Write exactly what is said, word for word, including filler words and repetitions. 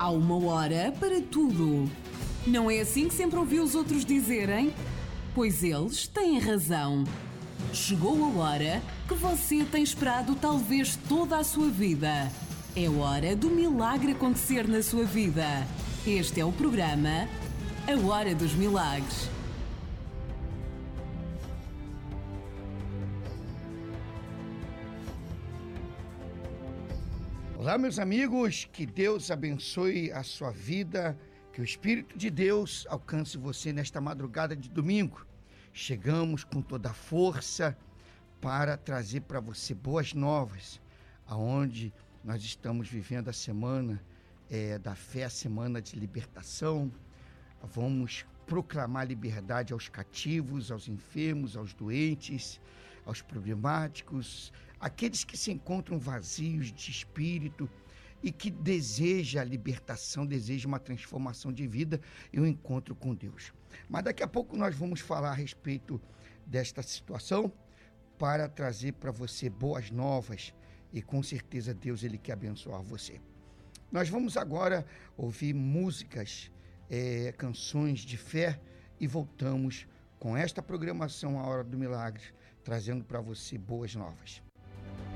Há uma hora para tudo. Não é assim que sempre ouvi os outros dizerem? Pois eles têm razão. Chegou a hora que você tem esperado talvez toda a sua vida. É hora do milagre acontecer na sua vida. Este é o programa A Hora dos Milagres. Olá, meus amigos, que Deus abençoe a sua vida, que o Espírito de Deus alcance você nesta madrugada de domingo. Chegamos com toda a força para trazer para você boas novas, aonde nós estamos vivendo a semana é, da fé, a semana de libertação. Vamos proclamar liberdade aos cativos, aos enfermos, aos doentes, aos problemáticos, aqueles que se encontram vazios de espírito e que desejam a libertação, desejam uma transformação de vida e um encontro com Deus. Mas daqui a pouco nós vamos falar a respeito desta situação para trazer para você boas novas e com certeza Deus ele quer abençoar você. Nós vamos agora ouvir músicas, É, canções de fé e voltamos com esta programação A Hora do Milagre, trazendo para você boas novas.